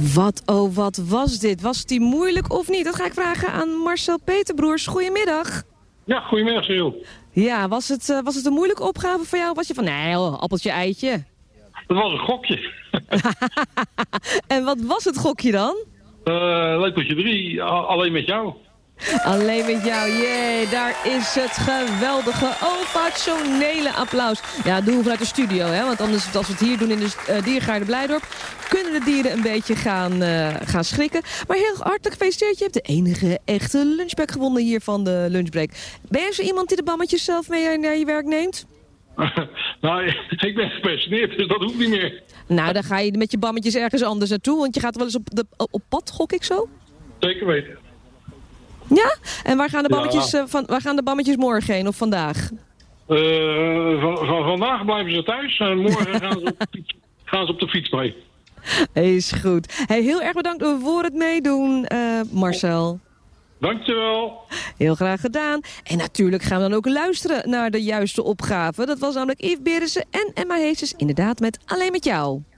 Wat was dit? Was die moeilijk of niet? Dat ga ik vragen aan Marcel Peterbroers. Goedemiddag. Ja, goedemiddag, Cyril. Ja, was het een moeilijke opgave voor jou? Was je van, nee, appeltje, eitje? Dat was een gokje. En wat was het gokje dan? Lepeltje 3, alleen met jou. Alleen met jou, jee, daar is het geweldige ovationele applaus. Ja, dat doen we vanuit de studio, hè? Want anders, als we het hier doen in de Diergaarde Blijdorp, kunnen de dieren een beetje gaan schrikken. Maar heel hartelijk gefeliciteerd, je hebt de enige echte lunchbag gewonnen hier van de lunchbreak. Ben jij zo iemand die de bammetjes zelf mee naar je werk neemt? Nou, ik ben gepensioneerd, dus dat hoeft niet meer. Nou, dan ga je met je bammetjes ergens anders naartoe, want je gaat wel eens op pad, gok ik zo? Zeker weten. Ja? En waar gaan de bammetjes morgen heen of vandaag? Vandaag blijven ze thuis en morgen gaan ze op de fiets mee. Is goed. Hey, heel erg bedankt voor het meedoen, Marcel. Dankjewel. Heel graag gedaan. En natuurlijk gaan we dan ook luisteren naar de juiste opgave. Dat was namelijk Yves Berensen en Emma Heeses, inderdaad met Alleen met jou.